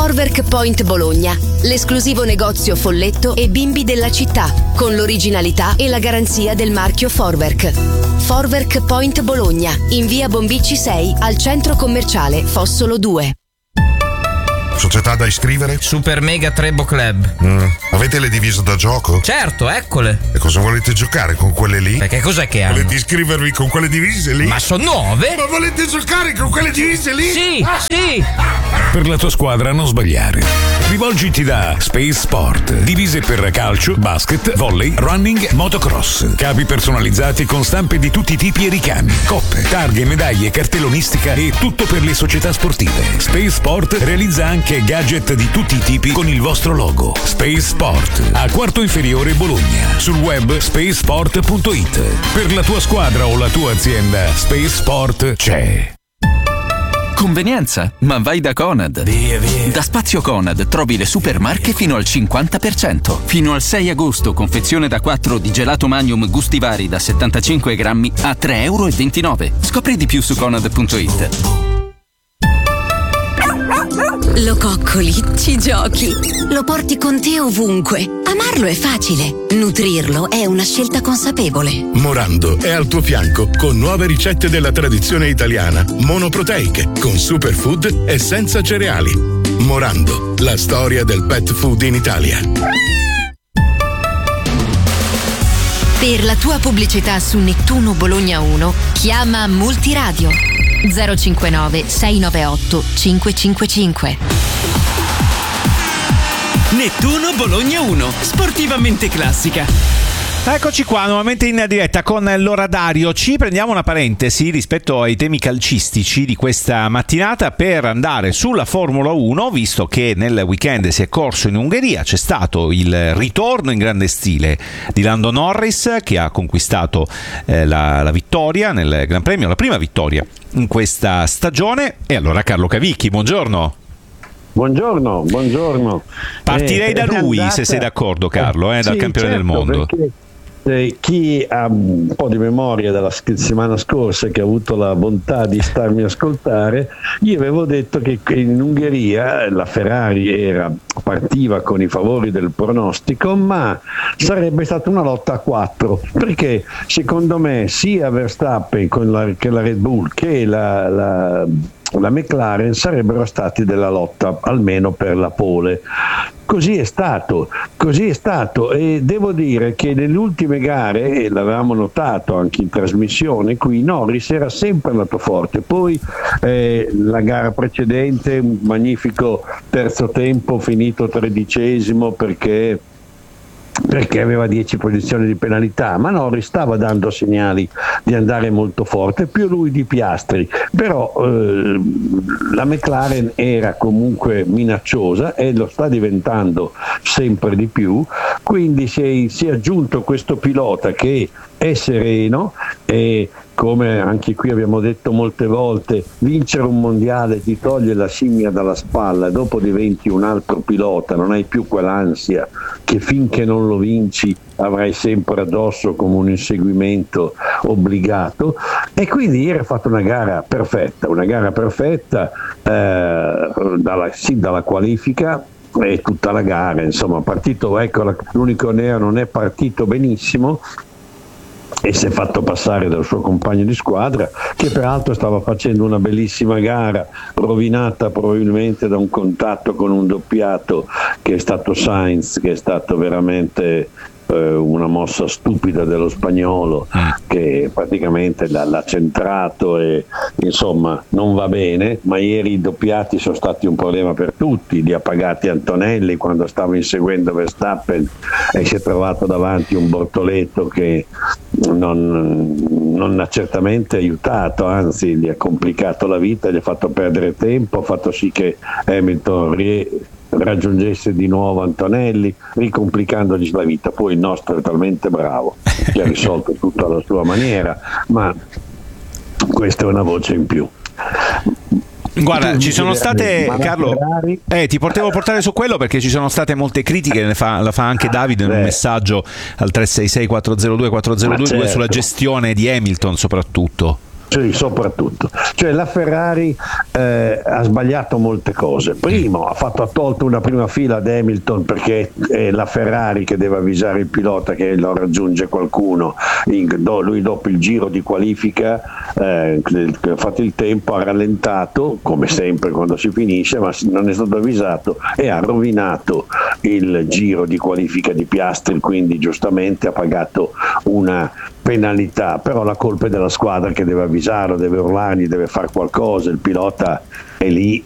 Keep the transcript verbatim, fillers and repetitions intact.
Forwerk Point Bologna, l'esclusivo negozio folletto e bimbi della città, con l'originalità e la garanzia del marchio Forwerk. Forwerk Point Bologna, in via Bombici sei, al centro commerciale Fossolo due. Società da iscrivere? Super Mega Trebo Club. Mm. Avete le divise da gioco? Certo, eccole. E cosa volete giocare con quelle lì? Perché cos'è che hanno? Volete iscrivervi con quelle divise lì? Ma sono nuove? Ma volete giocare con quelle divise lì? Sì, ah. sì. Per la tua squadra non sbagliare. Rivolgiti da Space Sport. Divise per calcio, basket, volley, running, motocross. Capi personalizzati con stampe di tutti i tipi e ricami. Coppe, targhe, medaglie, cartellonistica e tutto per le società sportive. Space Sport realizza anche gadget di tutti i tipi con il vostro logo. Space Sport, a Quarto Inferiore Bologna. Sul web space sport punto it. Per la tua squadra o la tua azienda, Space Sport c'è. Convenienza, ma vai da Conad. Via, via. Da Spazio Conad trovi le supermarche fino al cinquanta per cento. Fino al sei agosto, confezione da quattro di gelato Magnum gusti vari da settantacinque grammi a tre e ventinove euro. Scopri di più su conad punto it. Lo coccoli, ci giochi, lo porti con te ovunque. Amarlo è facile, nutrirlo è una scelta consapevole. Morando è al tuo fianco con nuove ricette della tradizione italiana, monoproteiche, con superfood e senza cereali. Morando, la storia del pet food in Italia. Per la tua pubblicità su Nettuno Bologna uno, chiama Multiradio zero cinquantanove sei novantaotto cinquecentocinquantacinque. Nettuno Bologna uno, sportivamente classica. Eccoci qua, nuovamente in diretta con l'oradario. Ci prendiamo una parentesi rispetto ai temi calcistici di questa mattinata per andare sulla Formula uno, visto che nel weekend si è corso in Ungheria. C'è stato il ritorno in grande stile di Lando Norris, che ha conquistato eh, la, la vittoria nel Gran Premio, la prima vittoria in questa stagione. E allora Carlo Cavicchi, buongiorno. Buongiorno, buongiorno. Partirei eh, da lui, andata... se sei d'accordo, Carlo, eh, dal sì, campione certo, del mondo. Perché, eh, chi ha un po' di memoria della settimana scorsa, che ha avuto la bontà di starmi a ascoltare, io avevo detto che in Ungheria la Ferrari era, partiva con i favori del pronostico, ma sarebbe stata una lotta a quattro, perché secondo me sia Verstappen con la, che la Red Bull che la, la la McLaren sarebbero stati della lotta, almeno per la pole. Così è stato, così è stato e devo dire che nelle ultime gare, e l'avevamo notato anche in trasmissione qui, Norris era sempre andato forte. Poi eh, la gara precedente, un magnifico terzo tempo finito tredicesimo perché perché aveva dieci posizioni di penalità, ma Norris stava dando segnali di andare molto forte, più lui di Piastri, però eh, la McLaren era comunque minacciosa e lo sta diventando sempre di più, quindi si è, si è aggiunto questo pilota che è sereno e, come anche qui abbiamo detto molte volte, vincere un mondiale ti toglie la scimmia dalla spalla e dopo diventi un altro pilota, non hai più quell'ansia che finché non lo vinci avrai sempre addosso come un inseguimento obbligato, e quindi ieri ha fatto una gara perfetta, una gara perfetta eh, dalla, sì, dalla qualifica e tutta la gara, insomma, partito, ecco, l'unico nero non è partito benissimo e si è fatto passare dal suo compagno di squadra, che peraltro stava facendo una bellissima gara, rovinata probabilmente da un contatto con un doppiato che è stato Sainz, che è stato veramente eh, una mossa stupida dello spagnolo, che praticamente l'ha, l'ha centrato e insomma non va bene. Ma ieri i doppiati sono stati un problema per tutti, li ha pagati Antonelli quando stava inseguendo Verstappen e si è trovato davanti un Bortoleto che non, non ha certamente aiutato, anzi gli ha complicato la vita, gli ha fatto perdere tempo, ha fatto sì che Hamilton rie- raggiungesse di nuovo Antonelli, ricomplicandogli la vita. Poi il nostro è talmente bravo che ha risolto tutto alla sua maniera, ma questa è una voce in più. Guarda, ci sono state, Carlo, eh, ti potevo portare su quello perché ci sono state molte critiche, ne fa, la fa anche Davide in un messaggio al tre sei sei quattro zero due quattro zero due certo. sulla gestione di Hamilton soprattutto. Sì, soprattutto. Cioè la Ferrari eh, ha sbagliato molte cose. Primo, ha, fatto, ha tolto una prima fila ad Hamilton perché è la Ferrari che deve avvisare il pilota che lo raggiunge qualcuno. In, do, lui dopo il giro di qualifica eh, ha fatto il tempo, ha rallentato, come sempre quando si finisce, ma non è stato avvisato e ha rovinato il giro di qualifica di Piastri, quindi giustamente ha pagato una penalità, però la colpa è della squadra che deve avvisarlo, deve urlargli, deve fare qualcosa, il pilota è lì